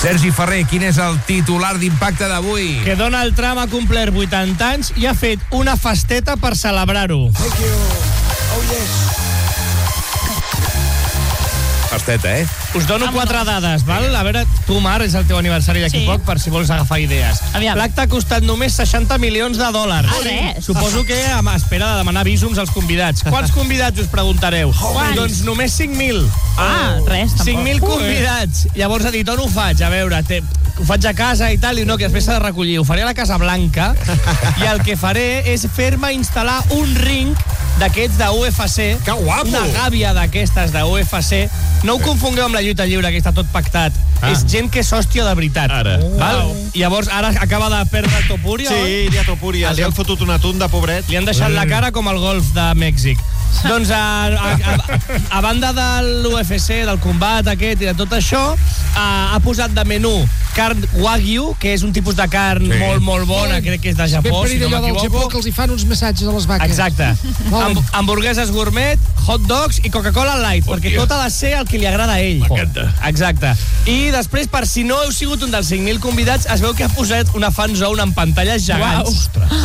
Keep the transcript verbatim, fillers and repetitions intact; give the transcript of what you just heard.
Sergi Ferrer, quin és el titular d'impacte d'avui? Que Donald Trump ha complert vuitanta anys i ha fet una festeta per celebrar-ho. Thank you. Oh, yes. Festeta, eh? Us dono quatre dades, val? A veure, tu, Mar, és el teu aniversari d'aquí Sí. poc, per si vols agafar idees. Aviam. L'acte ha costat només seixanta milions de dòlars. Ah, res. Suposo que amb espera de demanar visums als convidats. Quants convidats us preguntareu? Quants? Doncs només cinc mil. Ah, res, tampoc. cinc mil convidats. Llavors ha dit, on ho faig? A veure, te, ho faig a casa i tal, i no, que després s'ha de recollir. Ho faré a la Casa Blanca i el que faré és fer-me instal·lar un ring d'aquests de U F C. Que guapo! Una gàbia d'aquestes de U F C. No ho confongueu amb la lluita lliure, que està tot pactat. Ah. És gent que és hòstia de veritat. Ara. Val? I llavors ara acaba de perdre el Topuria. Sí, li ha Topuria. Li han fotut una tunda, pobret. Li han deixat la cara com el golf de Mèxic. Doncs a, a, a, a banda de l'U F C, del combat aquest i de tot això, a, ha posat de menú carn Wagyu, que és un tipus de carn Sí. molt, molt bona, crec que és de Japó, Ben si no allò del Japó, m'equivoco. que els hi fan uns massatges a les vaques. Exacte. Amb, hamburgueses gourmet, hot dogs i Coca-Cola Light, perquè tot ha de ser el que li agrada a ell. M'encanta. Exacte. I després, per si no heu sigut un dels cinc mil convidats, es veu que ha posat una fan zone en pantalles gegants. Uau.